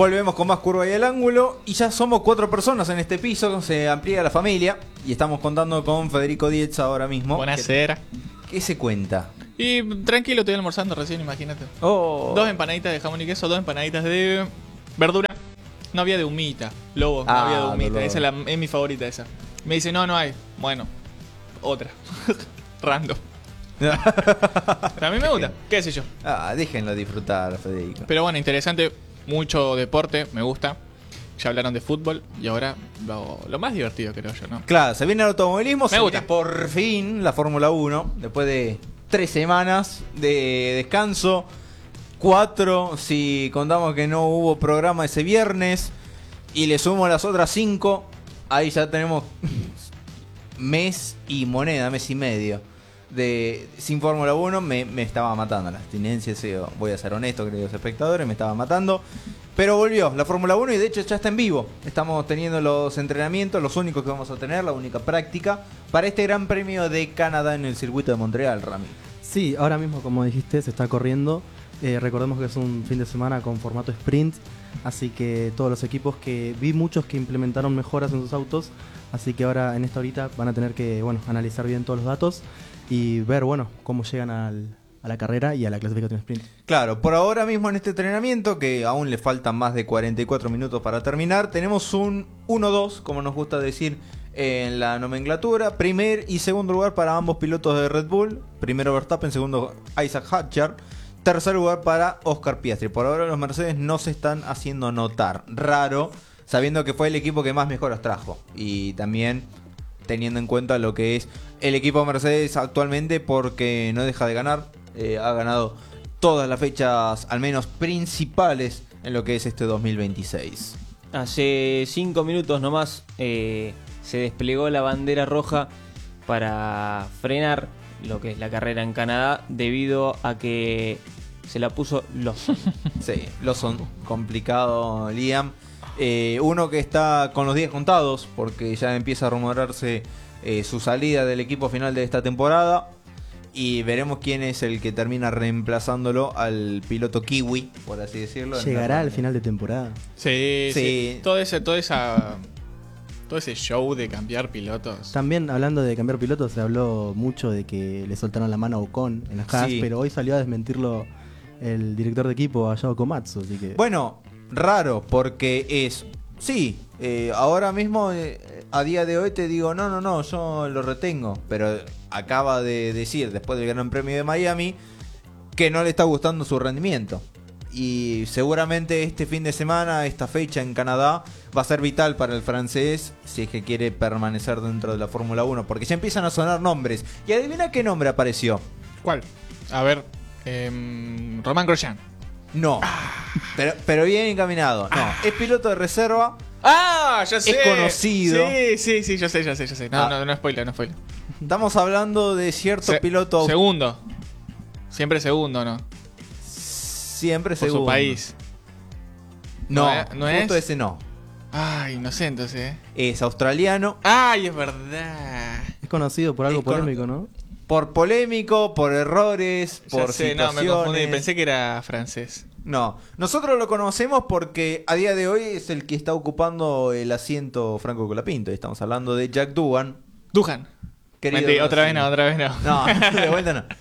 Volvemos con más Curva y el Ángulo. Y ya somos 4 personas en este piso. Se amplía la familia. Y estamos contando con Federico Dietz ahora mismo. Buenasera. ¿Qué se cuenta? Y tranquilo, estoy almorzando recién, imagínate. Oh. 2 empanaditas de jamón y queso, 2 empanaditas de verdura. No había de humita, lobo, no había de humita. Dolor. Esa es mi favorita esa. Me dice, no hay. Bueno, otra. Random. Pero a mí me gusta, qué sé yo. Déjenlo disfrutar, Federico. Pero bueno, interesante, mucho deporte, me gusta. Ya hablaron de fútbol y ahora lo más divertido, creo yo, ¿no? Claro, se viene el automovilismo. Me gusta. Viene por fin la Fórmula 1. Después de 3 semanas de descanso. 4 si contamos que no hubo programa ese viernes. Y le sumo las otras 5. Ahí ya tenemos mes y moneda, mes y medio sin Fórmula 1. Me estaba matando la abstinencia, voy a ser honesto, queridos espectadores, me estaba matando. Pero volvió la Fórmula 1 y de hecho ya está en vivo. Estamos teniendo los entrenamientos, los únicos que vamos a tener, la única práctica para este Gran Premio de Canadá en el circuito de Montreal, Rami. Sí, ahora mismo, como dijiste, se está corriendo. Recordemos que es un fin de semana con formato sprint, así que todos los equipos vi muchos que implementaron mejoras en sus autos, así que ahora en esta horita van a tener que analizar bien todos los datos y ver cómo llegan a la carrera y a la clasificación sprint. Claro, por ahora mismo en este entrenamiento, que aún le faltan más de 44 minutos para terminar, tenemos un 1-2, como nos gusta decir en la nomenclatura. Primer y segundo lugar para ambos pilotos de Red Bull. Primero Verstappen, segundo Isaac Hadjar. Tercer lugar para Oscar Piastri. Por ahora los Mercedes no se están haciendo notar. Raro, sabiendo que fue el equipo que más mejoras trajo. Y también teniendo en cuenta lo que es el equipo Mercedes actualmente, porque no deja de ganar. Ha ganado todas las fechas, al menos principales, en lo que es este 2026. Hace 5 minutos nomás se desplegó la bandera roja para frenar lo que es la carrera en Canadá, debido a que se la puso Lawson. Sí, Lawson, complicado, Liam. Uno que está con los días contados, porque ya empieza a rumorarse su salida del equipo final de esta temporada. Y veremos quién es el que termina reemplazándolo al piloto kiwi, por así decirlo. ¿Llegará al final de temporada? Sí. Todo ese show de cambiar pilotos. También hablando de cambiar pilotos, se habló mucho de que le soltaron la mano a Ocon en las Haas, Sí. pero hoy salió a desmentirlo el director de equipo, Ayao Komatsu, así que... Bueno, raro, porque es... Sí, ahora mismo, a día de hoy te digo, no, yo lo retengo. Pero acaba de decir, después del Gran Premio de Miami, que no le está gustando su rendimiento. Y seguramente este fin de semana, esta fecha en Canadá, va a ser vital para el francés si es que quiere permanecer dentro de la Fórmula 1. Porque ya empiezan a sonar nombres. Y adivina qué nombre apareció. ¿Cuál? A ver, Román Grosjean. No, pero bien encaminado. No, es piloto de reserva. ¡Ah! Ya sé. Es conocido. Sí, yo sé. No spoiler. Estamos hablando de cierto piloto. Segundo. Siempre segundo, ¿no? Siempre Por segundo. su país. No, ¿No justo es? ese no. Ay, no sé entonces. Es australiano. Ay, es verdad. Es conocido por algo Es polémico, ¿no? Por polémico, por errores, Ya por sé, no, me situaciones. confundí. Pensé que era francés. No, nosotros lo conocemos porque a día de hoy es el que está ocupando el asiento Franco Colapinto. Y estamos hablando de Jack Doohan. Duhan. Querido Mentira, otra vez conocido. no. No, de vuelta no.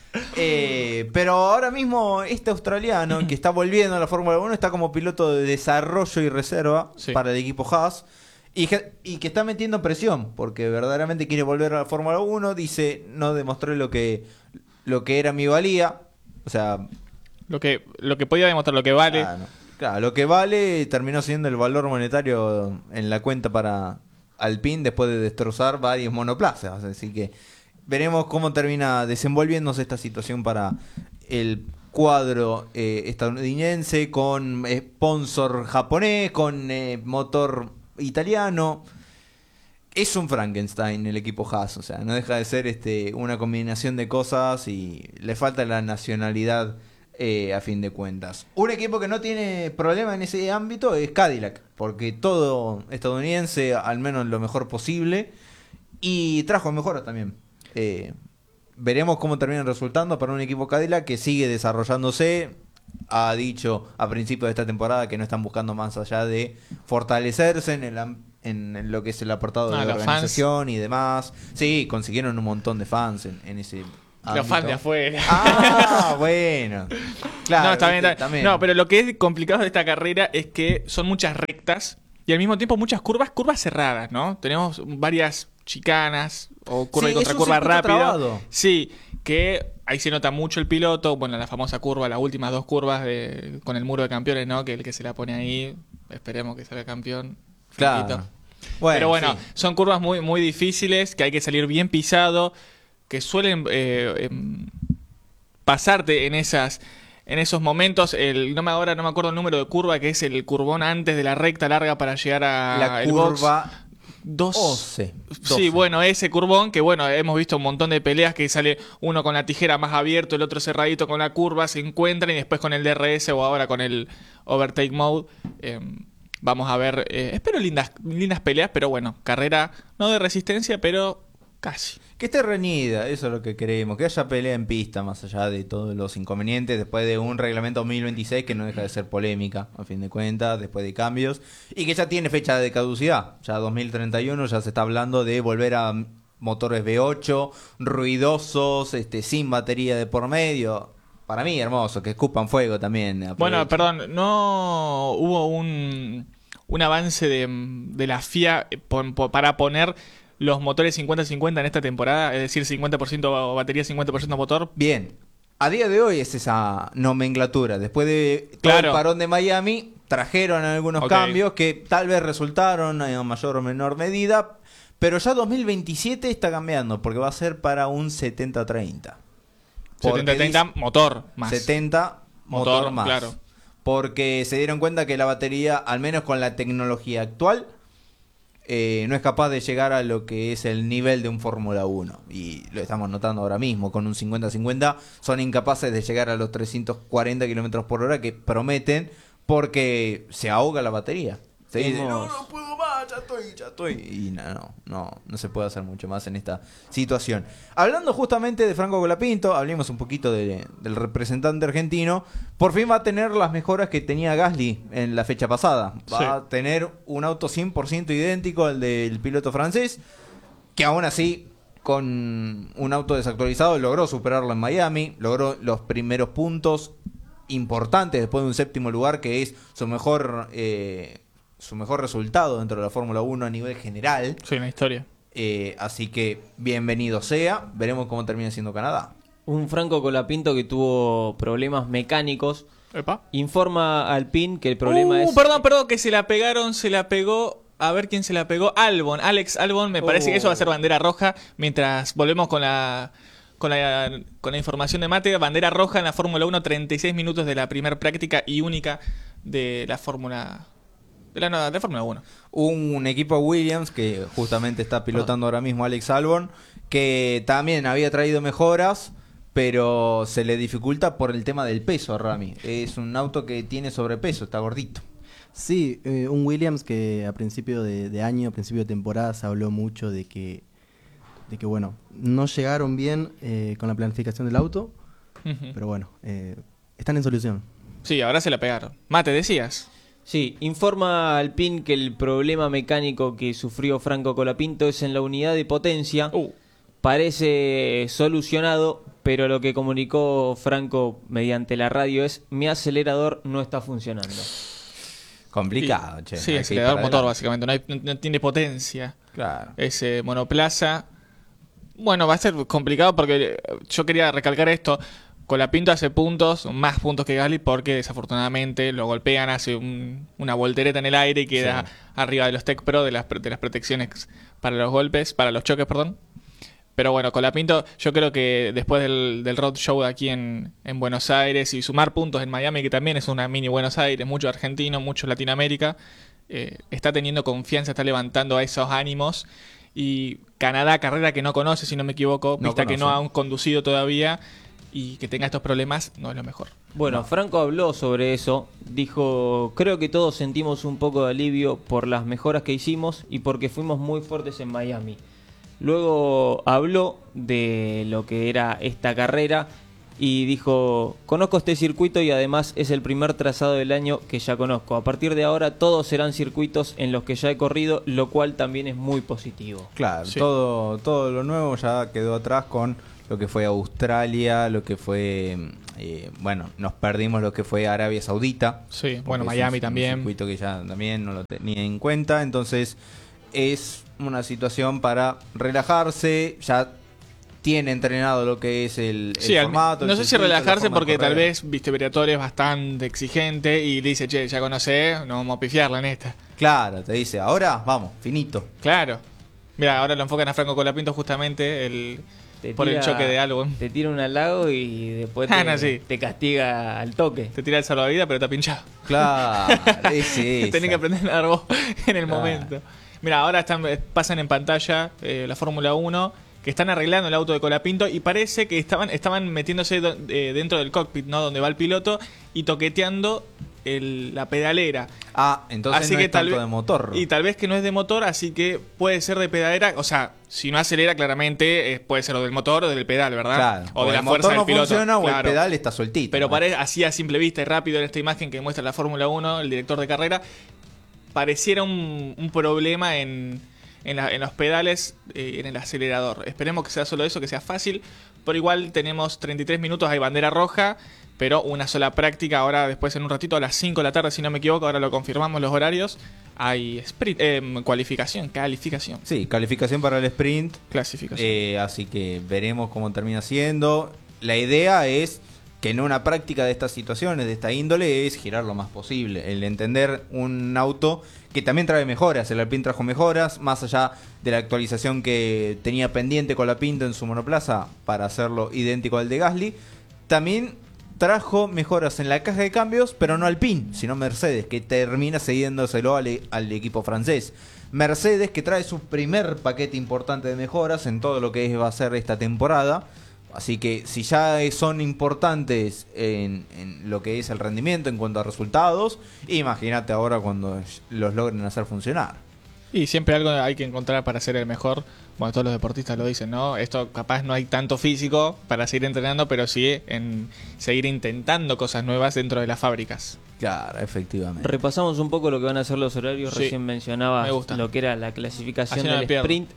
Pero ahora mismo este australiano que está volviendo a la Fórmula 1 está como piloto de desarrollo y reserva para el equipo Haas. Y que está metiendo presión, porque verdaderamente quiere volver a la Fórmula 1. Dice, no demostré lo que era mi valía. O sea... Lo que podía demostrar, lo que vale. Claro, lo que vale terminó siendo el valor monetario en la cuenta para Alpine después de destrozar varios monoplazas. Así que veremos cómo termina desenvolviéndose esta situación para el cuadro estadounidense, con sponsor japonés, con motor italiano. Es un Frankenstein el equipo Haas, o sea, no deja de ser una combinación de cosas y le falta la nacionalidad a fin de cuentas. Un equipo que no tiene problema en ese ámbito es Cadillac, porque todo estadounidense, al menos lo mejor posible, y trajo mejoras también. Veremos cómo terminan resultando para un equipo Cadillac que sigue desarrollándose. ha dicho a principios de esta temporada que no están buscando más allá de fortalecerse en lo que es el apartado de los organización y demás. Sí, consiguieron un montón de fans en ese Los fans de afuera. Ah, bueno. Claro, no, está bien, ¿viste? está bien. También. No, pero lo que es complicado de esta carrera es que son muchas rectas y al mismo tiempo muchas curvas cerradas, ¿no? Tenemos varias chicanas o curva Sí, y contra es un curva circuito rápida. trabado. Sí, que ahí se nota mucho el piloto. Bueno, la famosa curva, las últimas dos curvas con el muro de campeones, ¿no? Que el que se la pone ahí, esperemos que salga campeón. Claro. Flaquito. Bueno, Pero bueno, sí. son curvas muy, muy difíciles, que hay que salir bien pisado, que suelen pasarte en esos momentos. Ahora no me acuerdo el número de curva, que es el curvón antes de la recta larga para llegar a La el box. curva 12. 12. Sí, bueno, ese curvón que bueno, hemos visto un montón de peleas que sale uno con la tijera más abierto, el otro cerradito con la curva, se encuentran y después con el DRS o ahora con el Overtake Mode. Vamos a ver, espero lindas peleas, pero bueno, carrera no de resistencia, pero casi. Que esté reñida, eso es lo que queremos. Que haya pelea en pista, más allá de todos los inconvenientes, después de un reglamento 2026 que no deja de ser polémica, a fin de cuentas, después de cambios, y que ya tiene fecha de caducidad. Ya 2031 ya se está hablando de volver a motores V8, ruidosos, sin batería de por medio. Para mí, hermoso, que escupan fuego también. Bueno, aprovecho. perdón, no hubo un avance de la FIA para poner los motores 50-50 en esta temporada, es decir, 50% batería, 50% motor. Bien, a día de hoy es esa nomenclatura. Después de todo Claro. el parón de Miami, trajeron algunos Ok. cambios que tal vez resultaron en mayor o menor medida, pero ya 2027 está cambiando porque va a ser para un 70-30. Porque 70-30 motor más. 70 motor Motor, más. claro. Porque se dieron cuenta que la batería, al menos con la tecnología actual, no es capaz de llegar a lo que es el nivel de un Fórmula 1. Y lo estamos notando ahora mismo. Con un 50-50 son incapaces de llegar a los 340 kilómetros por hora que prometen porque se ahoga la batería. Se dice, no puedo más, ya estoy. Y no se puede hacer mucho más en esta situación. Hablando justamente de Franco Colapinto, hablemos un poquito del representante argentino. Por fin va a tener las mejoras que tenía Gasly en la fecha pasada. Va Sí. a tener un auto 100% idéntico al del piloto francés, que aún así, con un auto desactualizado, logró superarlo en Miami, logró los primeros puntos importantes después de un séptimo lugar, que es su mejor resultado dentro de la Fórmula 1 a nivel general. Sí, una historia. Así que bienvenido sea. Veremos cómo termina siendo Canadá. Un Franco Colapinto que tuvo problemas mecánicos. Epa. Informa al PIN que el problema es... Perdón, que se la pegó. A ver quién se la pegó. Alex Albon, me parece que eso va a ser bandera roja. Mientras volvemos con la información de Mate, bandera roja en la Fórmula 1, 36 minutos de la primera práctica y única de la Fórmula de Fórmula 1. Un equipo Williams que justamente está pilotando ahora mismo Alex Albon, que también había traído mejoras, pero se le dificulta por el tema del peso a Rami. Es un auto que tiene sobrepeso, está gordito. Sí, un Williams que a principio de año, a principio de temporada se habló mucho de que bueno, no llegaron bien con la planificación del auto, Ujú. pero bueno, están en solución. Sí, ahora se la pegaron. Mate, decías. Sí, informa al PIN que el problema mecánico que sufrió Franco Colapinto es en la unidad de potencia. Parece solucionado, pero lo que comunicó Franco mediante la radio es: mi acelerador no está funcionando. Complicado, che. Sí, Hay que ir acelerador para motor, adelante. básicamente. No tiene potencia. Claro. Ese monoplaza. Bueno, va a ser complicado porque yo quería recalcar esto. Colapinto hace puntos, más puntos que Gasly, porque desafortunadamente lo golpean, hace una voltereta en el aire y queda arriba de los Tech Pro, de las protecciones para los golpes, para los choques, perdón. Pero bueno, Colapinto, yo creo que después del road show aquí en Buenos Aires y sumar puntos en Miami, que también es una mini Buenos Aires, mucho argentino, mucho Latinoamérica, está teniendo confianza, está levantando a esos ánimos. Y Canadá, carrera que no conoce, si no me equivoco, No pista que no conoce. han conducido todavía, y que tenga estos problemas no es lo mejor. Bueno, Franco habló sobre eso, dijo: creo que todos sentimos un poco de alivio por las mejoras que hicimos y porque fuimos muy fuertes en Miami. Luego habló de lo que era esta carrera y dijo: conozco este circuito y además es el primer trazado del año que ya conozco. A partir de ahora todos serán circuitos en los que ya he corrido, lo cual también es muy positivo. Claro, Sí. todo lo nuevo ya quedó atrás con lo que fue Australia, lo que fue, bueno, nos perdimos lo que fue Arabia Saudita. Sí, bueno, porque es Miami un también. circuito que ya también no lo tenía en cuenta, entonces es una situación para relajarse, ya tiene entrenado lo que es el Sí, formato. no el sé si circuito, la relajarse forma de porque tal correr. vez, viste, Briatore es bastante exigente y le dice, che, ya conocés, no vamos a pifiarla en esta. Claro, te dice, ahora vamos, finito. Claro. Mira, ahora lo enfocan a Franco Colapinto justamente por el choque de algo. Te tira un halago y después Ah, no, sí. te castiga al toque. Te tira el salvavidas, pero está pinchado. Claro, es esa. Tenés que aprender a dar vos en el Claro. momento. Mira, ahora pasan en pantalla la Fórmula 1, que están arreglando el auto de Colapinto y parece que estaban metiéndose dentro del cockpit, ¿no? Donde va el piloto y toqueteando la pedalera. Ah, entonces Así no que es tal tanto vez- de motor. Y tal vez que no es de motor, así que puede ser de pedalera. O sea, si no acelera, claramente puede ser o del motor o del pedal, ¿verdad? Claro, O de la el fuerza motor del no piloto. funciona o el Claro. pedal está sueltito. Pero ¿no? parece así a simple vista y rápido en esta imagen que muestra la Fórmula 1, el director de carrera, pareciera un problema en los pedales, en el acelerador. Esperemos que sea solo eso, que sea fácil. Pero igual tenemos 33 minutos, hay bandera roja, pero una sola práctica. Ahora después en un ratito a las 5 de la tarde, si no me equivoco, ahora lo confirmamos los horarios. Hay sprint, calificación. Sí, calificación para el sprint. Clasificación. Así que veremos cómo termina siendo. La idea es que en una práctica de estas situaciones, de esta índole, es girar lo más posible. El entender un auto que también trae mejoras. El Alpine trajo mejoras, más allá de la actualización que tenía pendiente con la Pinto en su monoplaza para hacerlo idéntico al de Gasly. También trajo mejoras en la caja de cambios, pero no Alpine, sino Mercedes, que termina cediéndoselo al equipo francés. Mercedes, que trae su primer paquete importante de mejoras en todo lo que va a ser esta temporada. Así que si ya son importantes en lo que es el rendimiento en cuanto a resultados, imagínate ahora cuando los logren hacer funcionar. Y siempre algo hay que encontrar para ser el mejor. Bueno, todos los deportistas lo dicen, ¿no? Esto capaz no hay tanto físico para seguir entrenando, pero sí en seguir intentando cosas nuevas dentro de las fábricas. Claro, efectivamente. Repasamos un poco lo que van a ser los horarios. Sí, Recién mencionabas me gusta. lo que era la clasificación Así no me del pierdo. sprint.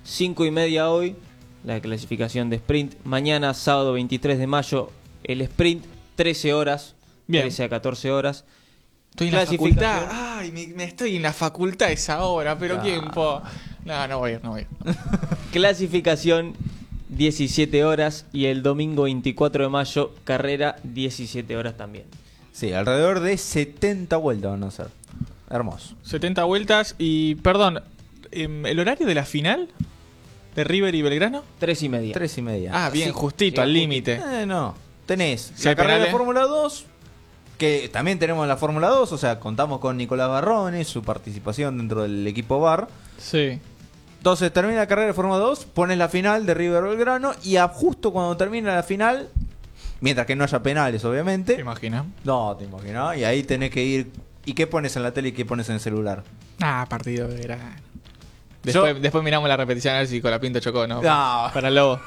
5:30 hoy, la clasificación de sprint. Mañana, sábado 23 de mayo, el sprint, 13 horas. Bien. 13 a 14 horas. Estoy en la Clasificación. facultad. Ay, me estoy en la facultad a esa hora, pero ¿quién po? No voy a ir. Clasificación 17 horas y el domingo 24 de mayo, carrera 17 horas también. Sí, alrededor de 70 vueltas van a ser. Hermoso. 70 vueltas y, perdón, ¿el horario de la final de River y Belgrano? 3:30. 3:30. Ah, bien, Sí, justito, sí, al límite. No. Tenés Si la hay carrera de penales. Fórmula 2, que también tenemos la Fórmula 2, o sea, contamos con Nicolás Barrones, su participación dentro del equipo VAR. Sí. Entonces termina la carrera de Fórmula 2, pones la final de River Belgrano y justo cuando termina la final, mientras que no haya penales, obviamente. ¿Te imaginas? No, te imaginas. Y ahí tenés que ir. ¿Y qué pones en la tele y qué pones en el celular? Ah, partido de verano. Yo- Después miramos la repetición a ver si Colapinto chocó, ¿no? No. Para el Lobo.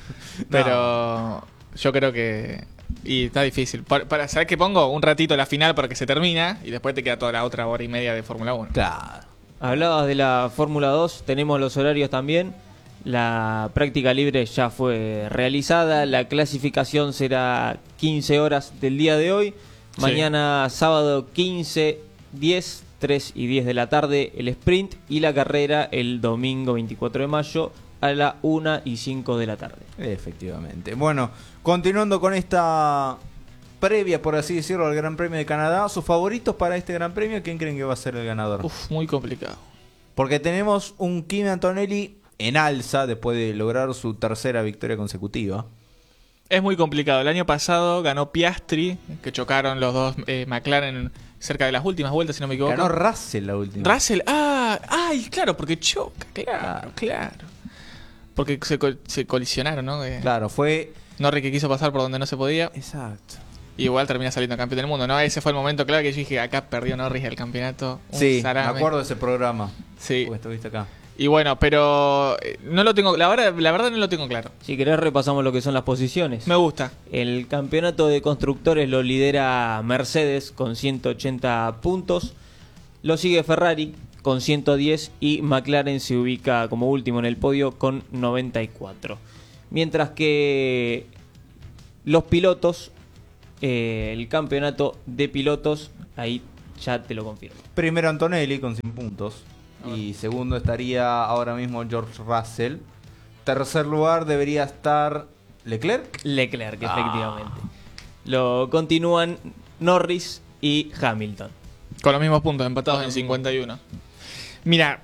Pero yo creo que... Y está difícil. Para saber que pongo un ratito la final para que se termina y después te queda toda la otra hora y media de Fórmula 1. Claro. Hablabas de la Fórmula 2, tenemos los horarios también. La práctica libre ya fue realizada, la clasificación será 15 horas del día de hoy. Sí. Mañana sábado 15, 10, 3 y 10 de la tarde el sprint y la carrera el domingo 24 de mayo a la 1 y 5 de la tarde. Efectivamente. Bueno, continuando con esta previa, por así decirlo, al Gran Premio de Canadá, sus favoritos para este Gran Premio, ¿quién creen que va a ser el ganador? Uf, muy complicado. Porque tenemos un Kimi Antonelli en alza después de lograr su tercera victoria consecutiva. Es muy complicado. El año pasado ganó Piastri, que chocaron los dos McLaren cerca de las últimas vueltas, si no me equivoco. Ganó Russell la última. Russell, ay, claro, porque choca, claro. Porque se colisionaron, ¿no? Claro, fue... Norris que quiso pasar por donde no se podía. Exacto. Y igual termina saliendo campeón del mundo, ¿no? Ese fue el momento claro que yo dije, acá perdió Norris el campeonato. Un Sí, salame. me acuerdo de ese programa. Sí. Porque estuviste acá. Y bueno, pero no lo tengo, la verdad no lo tengo claro. Si querés repasamos lo que son las posiciones. Me gusta. El campeonato de constructores lo lidera Mercedes con 180 puntos. Lo sigue Ferrari con 110 y McLaren se ubica como último en el podio con 94. Mientras que los pilotos, el campeonato de pilotos, ahí ya te lo confirmo. Primero Antonelli con 100 puntos. Y segundo estaría ahora mismo George Russell. Tercer lugar debería estar Leclerc. Leclerc, efectivamente. Lo continúan Norris y Hamilton. Con los mismos puntos, empatados en 51. Mira.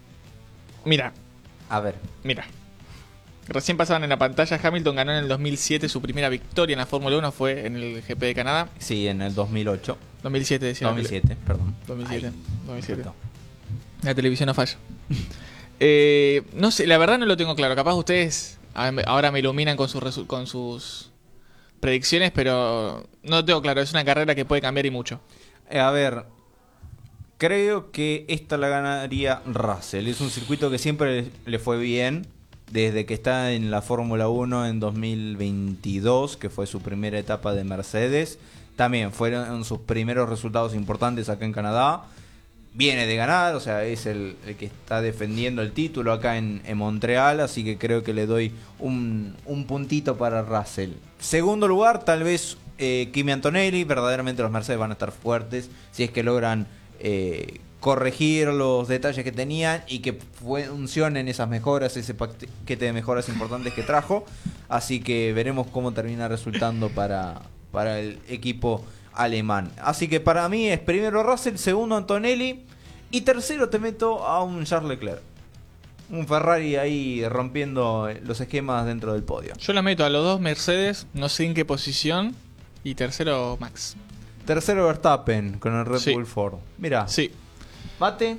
A ver. Recién pasaban en la pantalla, Hamilton ganó en el 2007 su primera victoria en la Fórmula 1, fue en el GP de Canadá. Sí, en el 2008. 2007 decía. 2007, perdón. 2007. Ay, 2007. perfecto. La televisión no falla. No sé, la verdad no lo tengo claro. Capaz ustedes ahora me iluminan con sus predicciones, pero no lo tengo claro. Es una carrera que puede cambiar y mucho. A ver, creo que esta la ganaría Russell. Es un circuito que siempre le fue bien. Desde que está en la Fórmula 1 en 2022, que fue su primera etapa de Mercedes. También fueron sus primeros resultados importantes acá en Canadá. Viene de ganar, o sea, es el que está defendiendo el título acá en Montreal, así que creo que le doy un puntito para Russell. Segundo lugar, tal vez Kimi Antonelli. Verdaderamente los Mercedes van a estar fuertes si es que logran corregir los detalles que tenían y que funcionen esas mejoras, ese paquete de mejoras importantes que trajo. Así que veremos cómo termina resultando para el equipo alemán. Así que para mí es primero Russell, segundo Antonelli y tercero te meto a un Charles Leclerc. Un Ferrari ahí rompiendo los esquemas dentro del podio. Yo la meto a los dos Mercedes, no sé en qué posición, y tercero Max. Tercero Verstappen con el Red Sí. Bull Ford. Mira, Sí. Mate.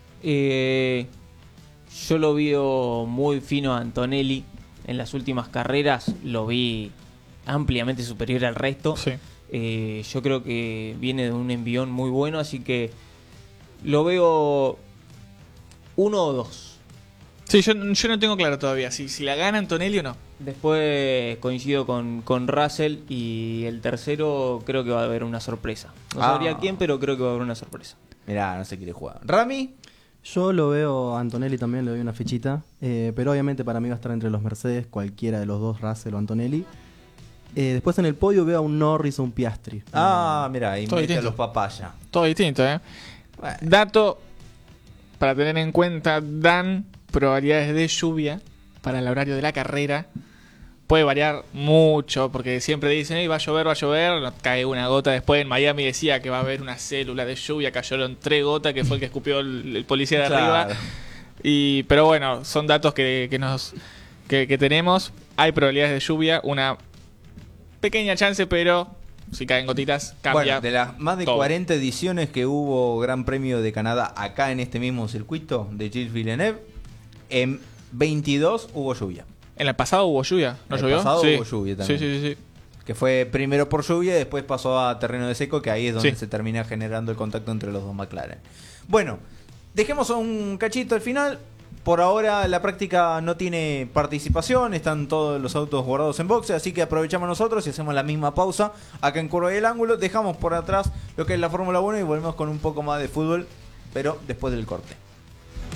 Yo lo veo muy fino a Antonelli. En las últimas carreras lo vi ampliamente superior al resto. Sí. Yo creo que viene de un envión muy bueno, así que lo veo 1 o 2. Sí, yo no tengo claro todavía si la gana Antonelli o no. Después coincido con Russell y el tercero creo que va a haber una sorpresa. No sabría quién, pero creo que va a haber una sorpresa. Mirá, no se quiere jugar. Rami. Yo lo veo a Antonelli también, le doy una fichita. Pero obviamente para mí va a estar entre los Mercedes, cualquiera de los dos, Russell o Antonelli. Después en el podio veo a un Norris o un Piastri. Mirá, ahí Todo mete a distinto. los papaya. Todo distinto, ¿eh? Bueno. Dato para tener en cuenta, dan probabilidades de lluvia para el horario de la carrera. Puede variar mucho, porque siempre dicen, va a llover, no cae una gota. Después en Miami decía que va a haber una célula de lluvia, cayeron 3 gotas, que fue el que escupió el policía de Claro. arriba. Pero bueno, son datos que tenemos. Hay probabilidades de lluvia, una pequeña chance, pero si caen gotitas, cambia. Bueno, de las más de todo. 40 ediciones que hubo Gran Premio de Canadá acá en este mismo circuito de Gilles Villeneuve, en 22 hubo lluvia. ¿En el pasado hubo lluvia? ¿No En el llovió? pasado Sí. hubo lluvia también. Sí. Que fue primero por lluvia y después pasó a terreno de seco, que ahí es donde Sí. se termina generando el contacto entre los dos McLaren. Bueno, dejemos un cachito al final. Por ahora la práctica no tiene participación, están todos los autos guardados en boxe, así que aprovechamos nosotros y hacemos la misma pausa acá en Curva del Ángulo. Dejamos por atrás lo que es la Fórmula 1 y volvemos con un poco más de fútbol, pero después del corte.